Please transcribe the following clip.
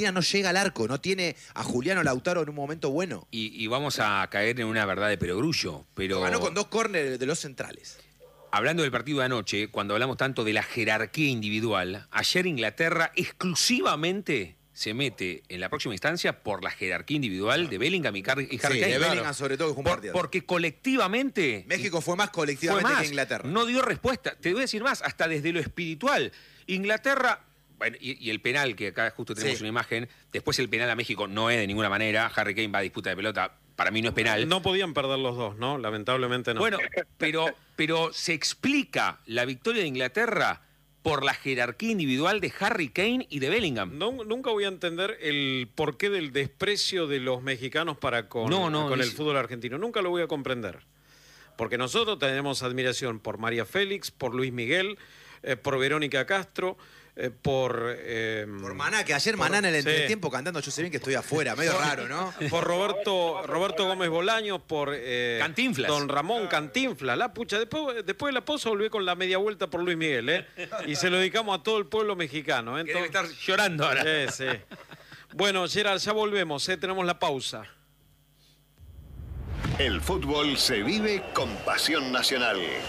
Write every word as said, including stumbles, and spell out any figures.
Argentina no llega al arco, no tiene a Juliano Lautaro en un momento bueno. Y, y vamos a caer en una verdad de perogrullo, pero... Lo ganó con dos córneres de los centrales. Hablando del partido de anoche, cuando hablamos tanto de la jerarquía individual, ayer Inglaterra exclusivamente se mete en la próxima instancia por la jerarquía individual de Bellingham y, Car y Harry Sí, Kane. de Bellingham Claro. sobre todo que fue un por, partido. Porque colectivamente... México fue más colectivamente fue más, que Inglaterra. No dio respuesta. Te voy a decir más, hasta desde lo espiritual. Inglaterra... Bueno, y, y el penal, que acá justo tenemos Sí. una imagen, después el penal a México no es de ninguna manera, Harry Kane va a disputa de pelota, para mí no es penal. No podían perder los dos, ¿no? Lamentablemente no. Bueno, pero, pero se explica la victoria de Inglaterra por la jerarquía individual de Harry Kane y de Bellingham. No, nunca voy a entender el porqué del desprecio de los mexicanos para con, No, no, con el es- fútbol argentino. Nunca lo voy a comprender. Porque nosotros tenemos admiración por María Félix, por Luis Miguel, eh, por Verónica Castro, eh, por... eh, Por Maná, que ayer por- Maná en el sí. entretiempo cantando Yo sé bien que estoy afuera, medio raro, ¿no? Por Roberto, Roberto Gómez Bolaños, por eh, Cantinflas. Don Ramón Cantinflas, la pucha. Después, después de la pausa volví con la media vuelta por Luis Miguel, ¿eh? Y se lo dedicamos a todo el pueblo mexicano. ¿eh? Que debe Entonces- estar llorando ahora. Sí, sí. Bueno, Gerard, ya volvemos, ¿eh? Tenemos la pausa. El fútbol se vive con pasión nacional.